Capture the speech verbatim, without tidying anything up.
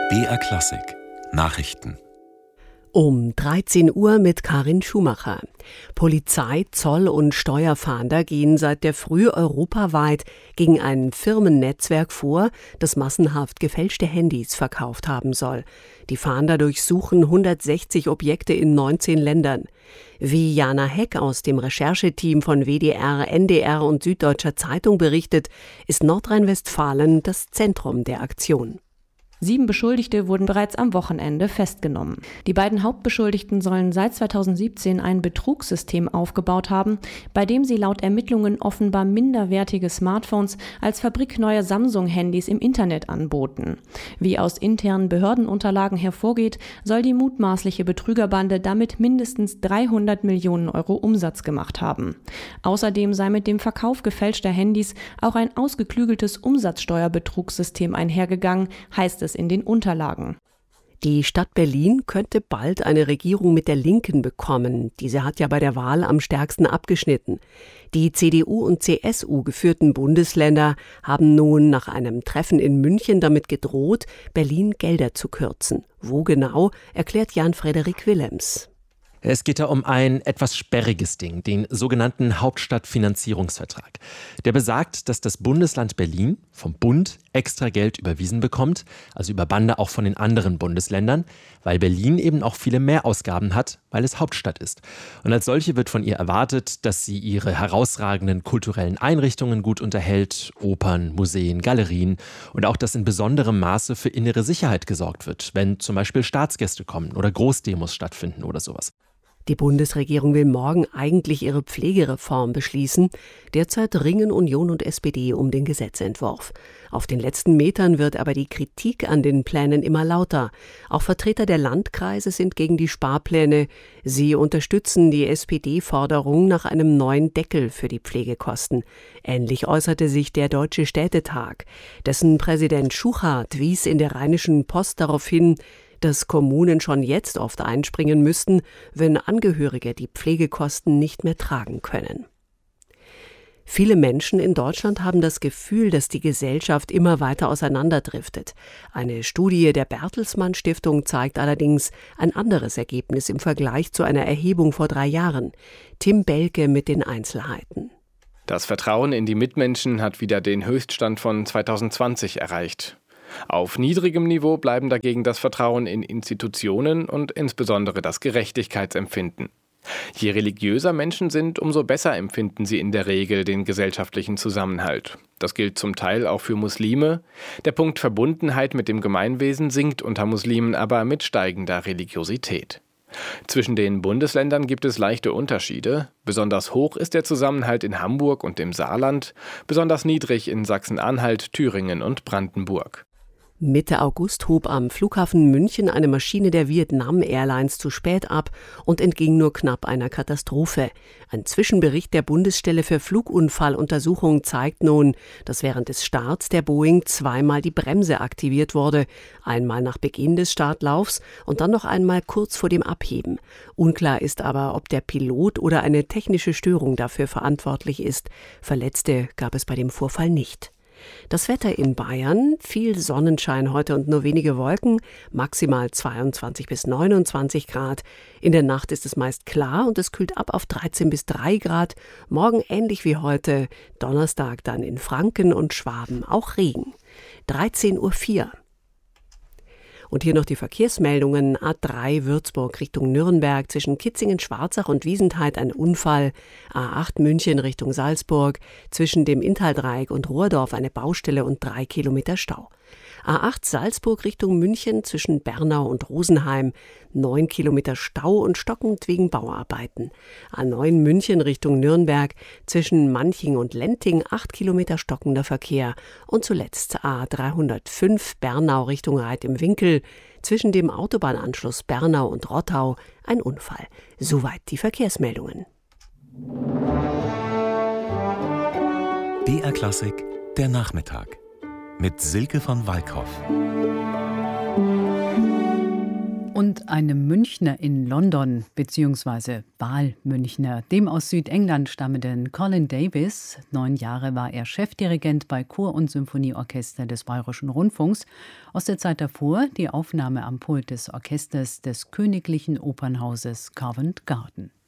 B R Klassik Nachrichten Um dreizehn Uhr mit Karin Schumacher. Polizei, Zoll und Steuerfahnder gehen seit der Früh europaweit gegen ein Firmennetzwerk vor, das massenhaft gefälschte Handys verkauft haben soll. Die Fahnder durchsuchen hundertsechzig Objekte in neunzehn Ländern. Wie Jana Heck aus dem Rechercheteam von W D R, N D R und Süddeutscher Zeitung berichtet, ist Nordrhein-Westfalen das Zentrum der Aktion. Sieben Beschuldigte wurden bereits am Wochenende festgenommen. Die beiden Hauptbeschuldigten sollen seit zweitausendsiebzehn ein Betrugssystem aufgebaut haben, bei dem sie laut Ermittlungen offenbar minderwertige Smartphones als fabrikneue Samsung-Handys im Internet anboten. Wie aus internen Behördenunterlagen hervorgeht, soll die mutmaßliche Betrügerbande damit mindestens dreihundert Millionen Euro Umsatz gemacht haben. Außerdem sei mit dem Verkauf gefälschter Handys auch ein ausgeklügeltes Umsatzsteuerbetrugssystem einhergegangen, heißt es in den Unterlagen. Die Stadt Berlin könnte bald eine Regierung mit der Linken bekommen. Diese hat ja bei der Wahl am stärksten abgeschnitten. Die C D U und C S U geführten Bundesländer haben nun nach einem Treffen in München damit gedroht, Berlin Gelder zu kürzen. Wo genau, erklärt Jan-Frederik Willems. Es geht da um ein etwas sperriges Ding, den sogenannten Hauptstadtfinanzierungsvertrag. Der besagt, dass das Bundesland Berlin vom Bund extra Geld überwiesen bekommt, also über Bande auch von den anderen Bundesländern, weil Berlin eben auch viele Mehrausgaben hat, weil es Hauptstadt ist. Und als solche wird von ihr erwartet, dass sie ihre herausragenden kulturellen Einrichtungen gut unterhält, Opern, Museen, Galerien, und auch, dass in besonderem Maße für innere Sicherheit gesorgt wird, wenn zum Beispiel Staatsgäste kommen oder Großdemos stattfinden oder sowas. Die Bundesregierung will morgen eigentlich ihre Pflegereform beschließen. Derzeit ringen Union und S P D um den Gesetzentwurf. Auf den letzten Metern wird aber die Kritik an den Plänen immer lauter. Auch Vertreter der Landkreise sind gegen die Sparpläne. Sie unterstützen die S P D-Forderung nach einem neuen Deckel für die Pflegekosten. Ähnlich äußerte sich der Deutsche Städtetag. Dessen Präsident Schuchart wies in der Rheinischen Post darauf hin, dass Kommunen schon jetzt oft einspringen müssten, wenn Angehörige die Pflegekosten nicht mehr tragen können. Viele Menschen in Deutschland haben das Gefühl, dass die Gesellschaft immer weiter auseinanderdriftet. Eine Studie der Bertelsmann Stiftung zeigt allerdings ein anderes Ergebnis im Vergleich zu einer Erhebung vor drei Jahren. Tim Belke mit den Einzelheiten. Das Vertrauen in die Mitmenschen hat wieder den Höchststand von zweitausendzwanzig erreicht. Auf niedrigem Niveau bleiben dagegen das Vertrauen in Institutionen und insbesondere das Gerechtigkeitsempfinden. Je religiöser Menschen sind, umso besser empfinden sie in der Regel den gesellschaftlichen Zusammenhalt. Das gilt zum Teil auch für Muslime. Der Punkt Verbundenheit mit dem Gemeinwesen sinkt unter Muslimen aber mit steigender Religiosität. Zwischen den Bundesländern gibt es leichte Unterschiede. Besonders hoch ist der Zusammenhalt in Hamburg und im Saarland, besonders niedrig in Sachsen-Anhalt, Thüringen und Brandenburg. Mitte August hob am Flughafen München eine Maschine der Vietnam Airlines zu spät ab und entging nur knapp einer Katastrophe. Ein Zwischenbericht der Bundesstelle für Flugunfalluntersuchung zeigt nun, dass während des Starts der Boeing zweimal die Bremse aktiviert wurde, einmal nach Beginn des Startlaufs und dann noch einmal kurz vor dem Abheben. Unklar ist aber, ob der Pilot oder eine technische Störung dafür verantwortlich ist. Verletzte gab es bei dem Vorfall nicht. Das Wetter in Bayern, viel Sonnenschein heute und nur wenige Wolken, maximal zweiundzwanzig bis neunundzwanzig Grad. In der Nacht ist es meist klar und es kühlt ab auf dreizehn bis drei Grad. Morgen ähnlich wie heute, Donnerstag dann in Franken und Schwaben auch Regen. dreizehn Uhr vier. Und hier noch die Verkehrsmeldungen. A drei Würzburg Richtung Nürnberg, zwischen Kitzingen, Schwarzach und Wiesentheit ein Unfall. A acht München Richtung Salzburg, zwischen dem Inntal-Dreieck und Rohrdorf eine Baustelle und drei Kilometer Stau. A acht Salzburg Richtung München, zwischen Bernau und Rosenheim, neun Kilometer Stau und stockend wegen Bauarbeiten. A neun München Richtung Nürnberg, zwischen Manching und Lenting, acht Kilometer stockender Verkehr. Und zuletzt A dreihundertfünf Bernau Richtung Reit im Winkel, zwischen dem Autobahnanschluss Bernau und Rottau ein Unfall. Soweit die Verkehrsmeldungen. B R Klassik, der Nachmittag. Mit Silke von Walkhoff. Und einem Münchner in London, beziehungsweise Wahlmünchner, dem aus Südengland stammenden Colin Davis. Neun Jahre war er Chefdirigent bei Chor- und Symphonieorchester des Bayerischen Rundfunks. Aus der Zeit davor die Aufnahme am Pult des Orchesters des Königlichen Opernhauses Covent Garden.